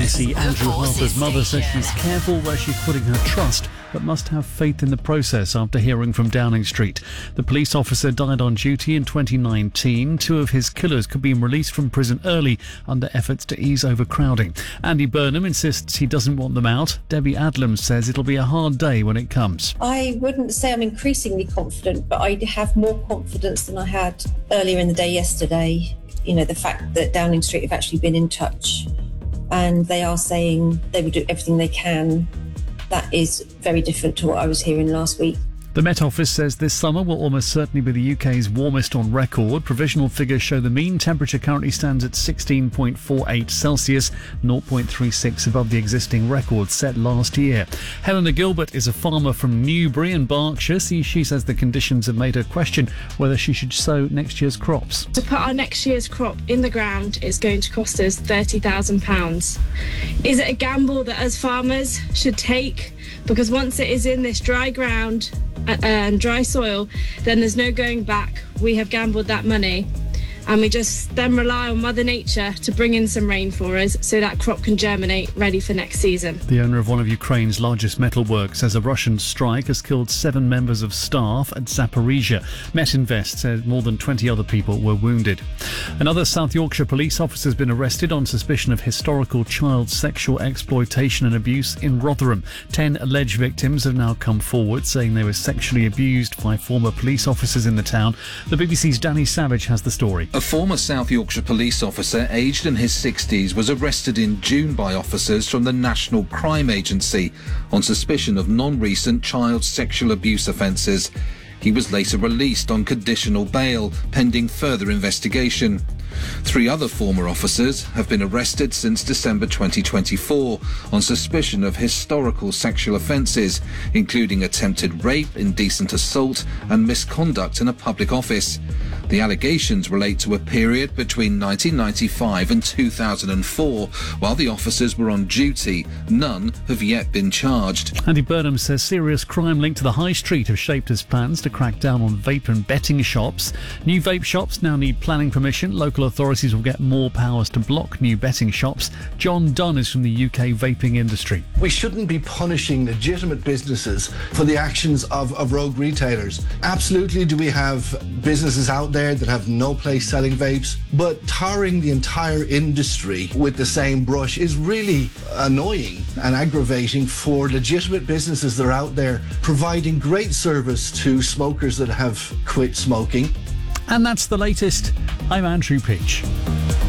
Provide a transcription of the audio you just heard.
BBC, Andrew Harper's mother says she's careful where she's putting her trust, but must have faith in the process after hearing from Downing Street. The police officer died on duty in 2019. Two of his killers could be released from prison early under efforts to ease overcrowding. Andy Burnham insists he doesn't want them out. Debbie Adlam says it'll be a hard day when it comes. I wouldn't say I'm increasingly confident, but I have more confidence than I had earlier in the day yesterday. You know, the fact that Downing Street have actually been in touch and they are saying they will do everything they can. That is very different to what I was hearing last week. The Met Office says this summer will almost certainly be the UK's warmest on record. Provisional figures show the mean temperature currently stands at 16.48 Celsius, 0.36 above the existing record set last year. Helena Gilbert is a farmer from Newbury in Berkshire. She says the conditions have made her question whether she should sow next year's crops. To put our next year's crop in the ground is going to cost us £30,000. Is it a gamble that us farmers should take? Because once it is in this dry ground and dry soil, then there's no going back. We have gambled that money and we just then rely on Mother Nature to bring in some rain for us so that crop can germinate ready for next season. The owner of one of Ukraine's largest metalworks says a Russian strike has killed 7 members of staff at Zaporizhia. Metinvest says more than 20 other people were wounded. Another South Yorkshire police officer has been arrested on suspicion of historical child sexual exploitation and abuse in Rotherham. 10 alleged victims have now come forward saying they were sexually abused by former police officers in the town. The BBC's Danny Savage has the story. A former South Yorkshire police officer aged in his 60s was arrested in June by officers from the National Crime Agency on suspicion of non-recent child sexual abuse offences. He was later released on conditional bail, pending further investigation. 3 other former officers have been arrested since December 2024 on suspicion of historical sexual offences, including attempted rape, indecent assault and misconduct in a public office. The allegations relate to a period between 1995 and 2004. While the officers were on duty, none have yet been charged. Andy Burnham says serious crime linked to the high street have shaped his plans to crack down on vape and betting shops. New vape shops now need planning permission. Local authorities will get more powers to block new betting shops. John Dunn is from the UK vaping industry. We shouldn't be punishing legitimate businesses for the actions of rogue retailers. Absolutely, do we have businesses out there that have no place selling vapes, but tarring the entire industry with the same brush is really annoying and aggravating for legitimate businesses that are out there providing great service to smokers that have quit smoking. And that's the latest. I'm Andrew Peach.